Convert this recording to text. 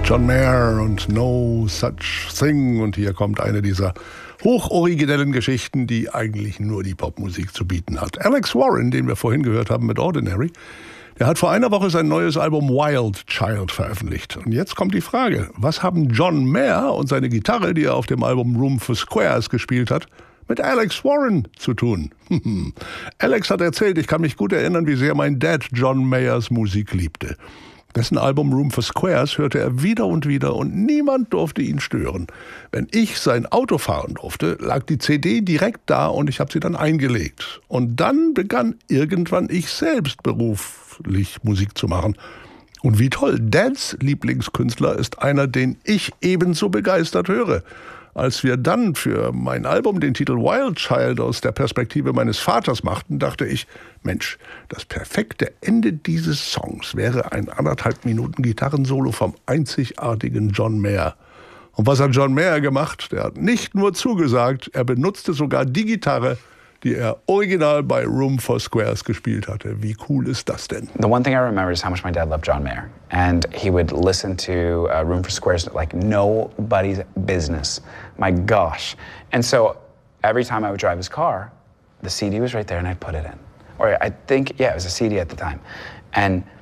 John Mayer und No Such Thing. Und hier kommt eine dieser hochoriginellen Geschichten, die eigentlich nur die Popmusik zu bieten hat. Alex Warren, den wir vorhin gehört haben mit Ordinary, der hat vor einer Woche sein neues Album Wild Child veröffentlicht. Und jetzt kommt die Frage, was haben John Mayer und seine Gitarre, die er auf dem Album Room for Squares gespielt hat, mit Alex Warren zu tun? Alex hat erzählt, ich kann mich gut erinnern, wie sehr mein Dad John Mayers Musik liebte. Dessen Album Room for Squares hörte er wieder und niemand durfte ihn stören. Wenn ich sein Auto fahren durfte, lag die CD direkt da und ich habe sie dann eingelegt. Und dann begann irgendwann ich selbst beruflich Musik zu machen. Und wie toll, Dads Lieblingskünstler ist einer, den ich ebenso begeistert höre. Als wir dann für mein Album den Titel Wild Child aus der Perspektive meines Vaters machten, dachte ich, Mensch, das perfekte Ende dieses Songs wäre ein 1,5 Minuten Gitarrensolo vom einzigartigen John Mayer. Und was hat John Mayer gemacht? Der hat nicht nur zugesagt, er benutzte sogar die Gitarre, die er original bei Room for Squares gespielt hatte. Wie cool ist das denn? The one thing I remember is how much my dad loved John Mayer. And he would listen to Room for Squares like nobody's business. My gosh. And so every time I would drive his car, the CD was right there and I'd put it in. Or I think, yeah, it was a CD at the time. And